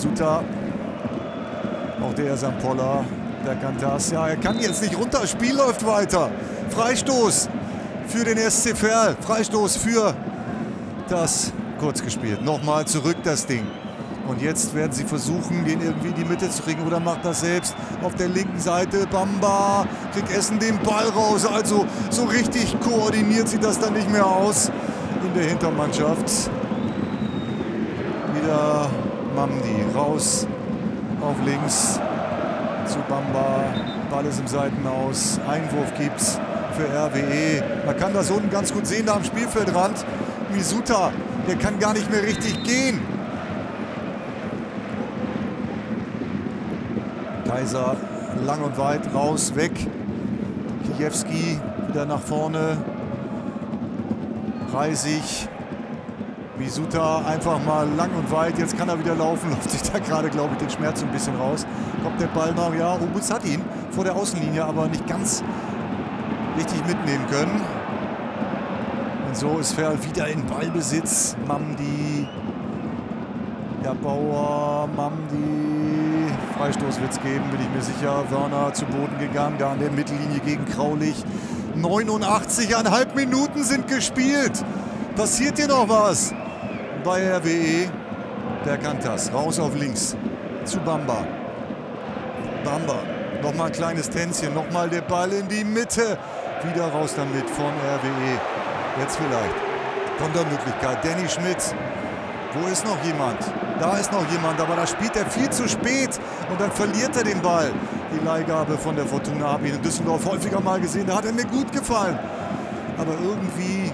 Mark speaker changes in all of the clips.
Speaker 1: Misuta. Auch der Sampolla. Der Kantas. Ja, er kann jetzt nicht runter. Spiel läuft weiter. Freistoß für den SC Verl. Freistoß für das kurz gespielt. Nochmal zurück das Ding. Und jetzt werden sie versuchen, den irgendwie in die Mitte zu kriegen. Oder macht das selbst auf der linken Seite. Bamba kriegt Essen den Ball raus. Also so richtig koordiniert sieht das dann nicht mehr aus in der Hintermannschaft. Wieder Mamdi raus auf links zu Bamba. Ball ist im Seitenaus. Einwurf gibt's für RWE. Man kann das unten ganz gut sehen da am Spielfeldrand. Misuta, der kann gar nicht mehr richtig gehen. Kaiser lang und weit raus, weg. Kijewski wieder nach vorne. Reisig. Misuta einfach mal lang und weit. Jetzt kann er wieder laufen. Läuft sich da gerade, glaube ich, den Schmerz so ein bisschen raus. Kommt der Ball noch. Ja, Obus hat ihn vor der Außenlinie, aber nicht ganz richtig mitnehmen können. Und so ist Verl wieder in Ballbesitz. Mamdi. Ja, Bauer, Mamdi. Freistoß wird es geben, bin ich mir sicher. Wörner zu Boden gegangen, da an der Mittellinie gegen Kraulich. 89,5 Minuten sind gespielt. Passiert hier noch was bei RWE? Der Kantas raus auf links zu Bamba. Bamba, nochmal ein kleines Tänzchen, nochmal der Ball in die Mitte. Wieder raus damit von RWE. Jetzt vielleicht Kontermöglichkeit. Danny Schmidt. Wo ist noch jemand? Da ist noch jemand, aber da spielt er viel zu spät und dann verliert er den Ball. Die Leihgabe von der Fortuna habe ich in Düsseldorf häufiger mal gesehen. Da hat er mir gut gefallen. Aber irgendwie...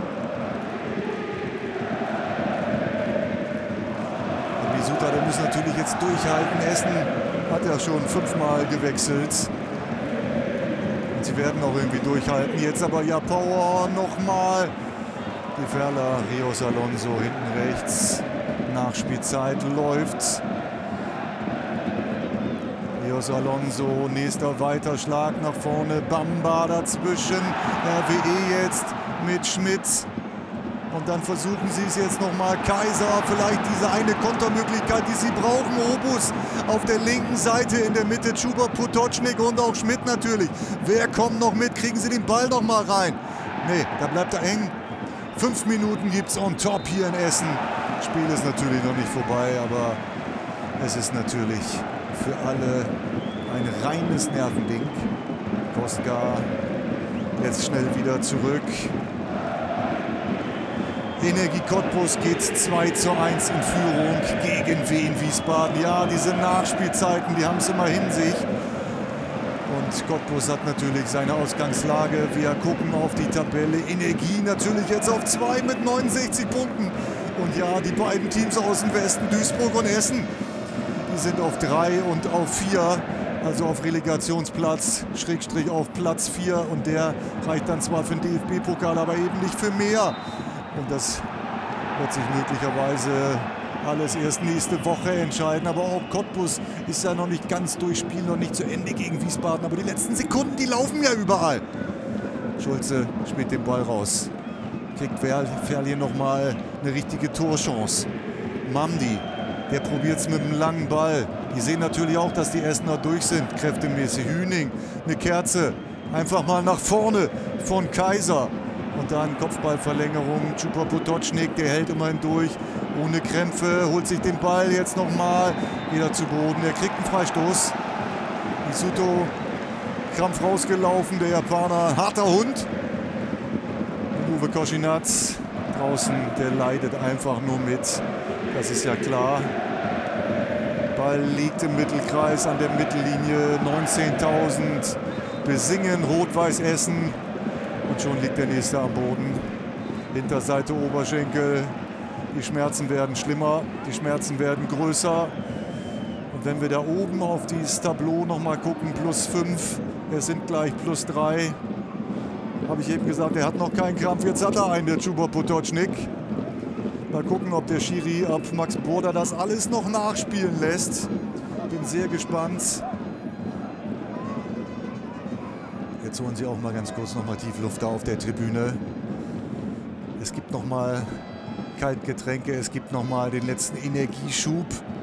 Speaker 1: Und Misuta, der muss natürlich jetzt durchhalten. Essen hat er schon 5-mal gewechselt. Und sie werden auch irgendwie durchhalten. Jetzt aber ja Power nochmal. Die Verler, Rios Alonso hinten rechts. Nachspielzeit läuft. Rios Alonso, nächster Weiterschlag nach vorne. Bamba dazwischen. RWE jetzt mit Schmidt. Und dann versuchen sie es jetzt nochmal. Kaiser, vielleicht diese eine Kontermöglichkeit, die sie brauchen. Obus auf der linken Seite, in der Mitte Chuba Potočnik und auch Schmidt natürlich. Wer kommt noch mit? Kriegen sie den Ball noch mal rein? Nee, da bleibt er eng. 5 Minuten gibt es on top hier in Essen. Das Spiel ist natürlich noch nicht vorbei, aber es ist natürlich für alle ein reines Nervending. Kostka jetzt schnell wieder zurück. Energie Cottbus geht 2:1 in Führung gegen Wien Wiesbaden. Ja, diese Nachspielzeiten, die haben es immer in sich. Und Cottbus hat natürlich seine Ausgangslage. Wir gucken auf die Tabelle. Energie natürlich jetzt auf 2 mit 69 Punkten. Und ja, die beiden Teams aus dem Westen, Duisburg und Essen, die sind auf 3 und auf 4. Also auf Relegationsplatz, Schrägstrich auf Platz 4. Und der reicht dann zwar für den DFB-Pokal, aber eben nicht für mehr. Und das wird sich möglicherweise alles erst nächste Woche entscheiden. Aber auch Cottbus ist ja noch nicht ganz durch, Spiel noch nicht zu Ende gegen Wiesbaden. Aber die letzten Sekunden, die laufen ja überall. Schulze spielt den Ball raus. Kriegt Verl hier nochmal eine richtige Torchance. Mamdi, der probiert es mit einem langen Ball. Die sehen natürlich auch, dass die Essener durch sind, kräftemäßig. Hüning, eine Kerze, einfach mal nach vorne von Kaiser. Und dann Kopfballverlängerung, Chuba Potočnik, der hält immerhin durch, ohne Krämpfe, holt sich den Ball jetzt nochmal, wieder zu Boden. Er kriegt einen Freistoß. Isuto, Krampf rausgelaufen, der Japaner, harter Hund. Und Uwe Koschinatz draußen, der leidet einfach nur mit, das ist ja klar. Ball liegt im Mittelkreis an der Mittellinie, 19.000 besingen Rot-Weiß Essen. Und schon liegt der nächste am Boden. Hinterseite Oberschenkel. Die Schmerzen werden schlimmer, die Schmerzen werden größer. Und wenn wir da oben auf dieses Tableau nochmal gucken, +5, es sind gleich +3. Habe ich eben gesagt, er hat noch keinen Krampf. Jetzt hat er einen, der Chuba Potočnik. Mal gucken, ob der Schiri ab Max Burda das alles noch nachspielen lässt. Bin sehr gespannt. Jetzt holen sie auch mal ganz kurz nochmal Tiefluft da auf der Tribüne. Es gibt nochmal Kaltgetränke, es gibt nochmal den letzten Energieschub.